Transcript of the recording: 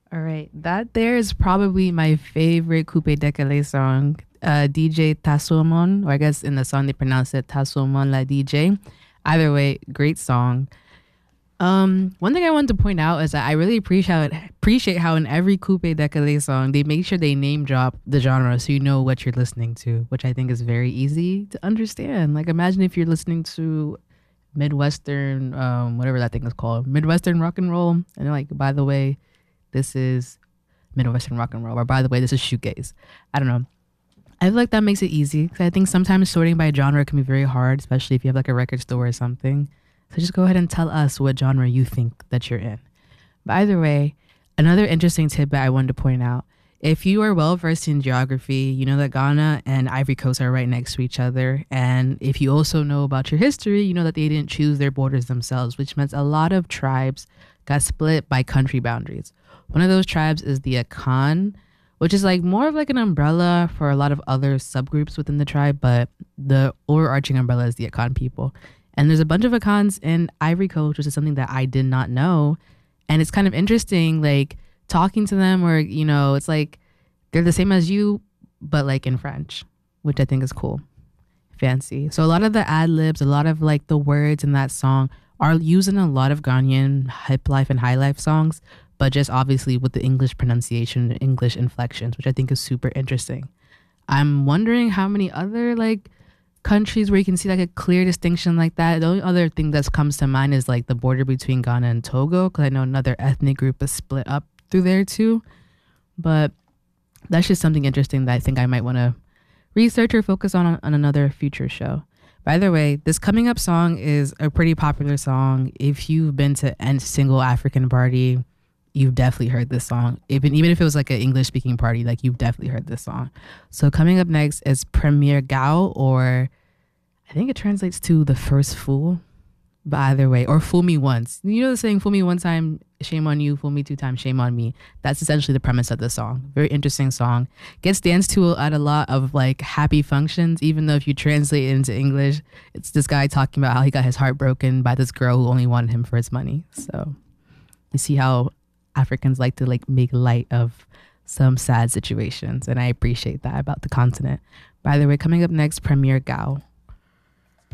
All right. That there is probably my favorite Coupe Dekele song. DJ Tasomon, or I guess in the song they pronounce it Tasomon La DJ. Either way, great song. One thing I wanted to point out is that I really appreciate how in every Coupe Dekele song they make sure they name drop the genre so you know what you're listening to, which I think is very easy to understand. Like imagine if you're listening to Midwestern, whatever that thing is called, Midwestern rock and roll, and they're like, by the way, this is Midwestern rock and roll, or by the way, this is shoegaze. I don't know. I feel like that makes it easy because I think sometimes sorting by genre can be very hard, especially if you have like a record store or something. So just go ahead and tell us what genre you think that you're in. But either way, another interesting tidbit I wanted to point out. If you are well versed in geography, you know that Ghana and Ivory Coast are right next to each other. And if you also know about your history, you know that they didn't choose their borders themselves, which meant a lot of tribes got split by country boundaries. One of those tribes is the Akan, which is like more of like an umbrella for a lot of other subgroups within the tribe, but the overarching umbrella is the Akan people. And there's a bunch of Akans in Ivory Coast, which is something that I did not know. And it's kind of interesting, like talking to them, or, you know, it's like they're the same as you, but like in French, which I think is cool. Fancy. So a lot of the ad libs, a lot of like the words in that song are used in a lot of Ghanaian hip life and high life songs, but just obviously with the English pronunciation, English inflections, which I think is super interesting. I'm wondering how many other like countries where you can see like a clear distinction like that. The only other thing that comes to mind is like the border between Ghana and Togo, because I know another ethnic group is split up through there too. But that's just something interesting that I think I might want to research or focus on another future show. By the way, this coming up song is a pretty popular song. If you've been to any single African party, you've definitely heard this song. Even if it was like an English speaking party, like you've definitely heard this song. So coming up next is Premier Gao, or I think it translates to the first fool, but either way, or fool me once. You know the saying, fool me one time, shame on you, fool me two times, shame on me. That's essentially the premise of the song. Very interesting song. Gets danced to at a lot of like happy functions, even though if you translate it into English, it's this guy talking about how he got his heart broken by this girl who only wanted him for his money. So you see how Africans like to like make light of some sad situations, and I appreciate that about the continent. By the way, coming up next, Premier Gao.